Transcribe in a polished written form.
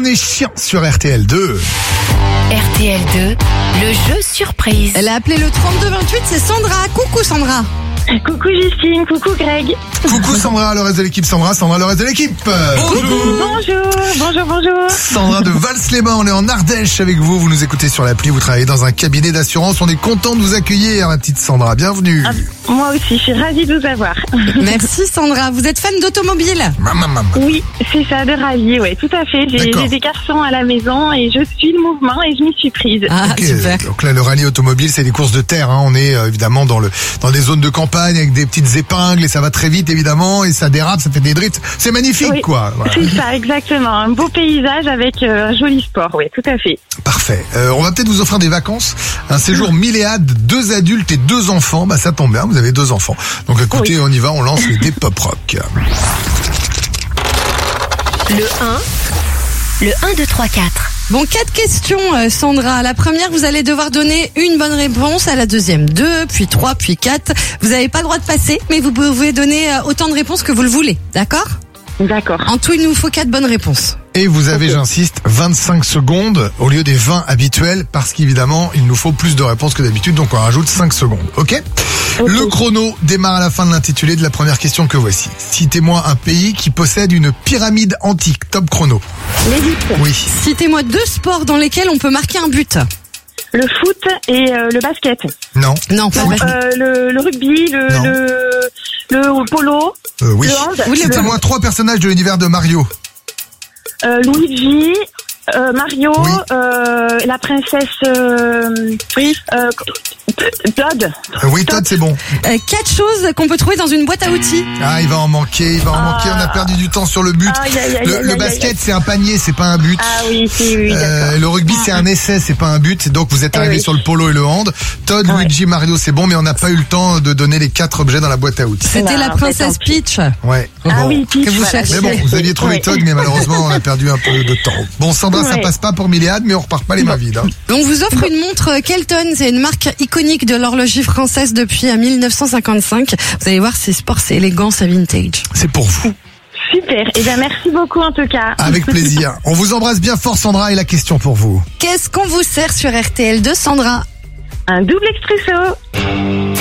Chien et chien sur RTL2. RTL2, le jeu surprise. Elle a appelé le 3228, c'est Sandra. Coucou Sandra. Coucou Justine, coucou Greg. Coucou Sandra, le reste de l'équipe. Sandra, le reste de l'équipe. Bonjour. Sandra de Vals-les-Bains, on est en Ardèche avec vous. Vous nous écoutez sur l'appli, vous travaillez dans un cabinet d'assurance. On est content de vous accueillir, ma petite Sandra. Bienvenue. Moi aussi, je suis ravie de vous avoir. Merci Sandra. Vous êtes fan d'automobile? Maman. Oui, c'est ça, de rallye, ouais, tout à fait. J'ai D'accord. des garçons à la maison et je suis le mouvement et je m'y suis prise. Ah, Ok, super. donc là, le rallye automobile, c'est des courses de terre. Hein. On est évidemment dans des zones de campagne avec des petites épingles et ça va très vite évidemment et ça dérape, ça fait des drifts. C'est magnifique, Oui, quoi. Voilà. C'est ça, exactement. Un beau paysage avec un joli sport, oui, tout à fait. Parfait. On va peut-être vous offrir des vacances, un séjour Milléade, 2 adultes et 2 enfants. Bah ça tombe bien, vous avez 2 enfants. Donc écoutez, on y va, on lance les dés pop rock. Le 1, 2, 3, 4. Bon, 4 questions Sandra. La première, vous allez devoir donner une bonne réponse. À la deuxième, 2, puis 3, puis 4. Vous n'avez pas le droit de passer, mais vous pouvez donner autant de réponses que vous le voulez. D'accord? D'accord. En tout, il nous faut 4 bonnes réponses. Et vous avez, j'insiste, 25 secondes au lieu des 20 habituels parce qu'évidemment, il nous faut plus de réponses que d'habitude, donc on rajoute 5 secondes. Ok? Le chrono démarre à la fin de l'intitulé de la première question que voici. Citez-moi un pays qui possède une pyramide antique. Top chrono. L'Égypte, Oui. Citez-moi 2 sports dans lesquels on peut marquer un but. le foot et le basket. Non. Non, pas Donc, basket. le rugby, Non. le polo, Oui. le hand, Oui, Citez-moi 3 personnages de l'univers de Mario. Luigi, Mario, Oui. la princesse Todd. Oui, Todd, c'est bon. 4 choses qu'on peut trouver dans une boîte à outils. Ah, il va en manquer. On a perdu du temps sur le but. Aïe, aïe, aïe, Le aïe, aïe, basket, aïe. c'est un panier, c'est pas un but. Ah oui, oui, d'accord. Le rugby, c'est un essai, c'est pas un but. Donc, vous êtes arrivé oui. sur le polo et le hand. Todd, Ouais. Luigi, Mario, c'est bon, mais on n'a pas eu le temps de donner les 4 objets dans la boîte à outils. C'était Non, la en fait, princesse tant pis. Peach. Ouais. Ah Bon. oui, Peach, que vous voilà. cherchez. Mais bon, vous aviez trouvé Ouais. Todd, mais malheureusement, on a perdu un peu de temps. Bon, Sandra, ça Ouais. passe pas pour Milléade, mais on repart pas les mains vides. Hein. On vous offre une montre Kelton, c'est une marque iconique de l'horlogerie française depuis 1955. Vous allez voir, c'est sport, c'est élégant, c'est vintage. C'est pour vous. Super. Eh bien, merci beaucoup en tout cas. Avec plaisir. On vous embrasse bien fort, Sandra, et la question pour vous. Qu'est-ce qu'on vous sert sur RTL2, Sandra? Un double expresso.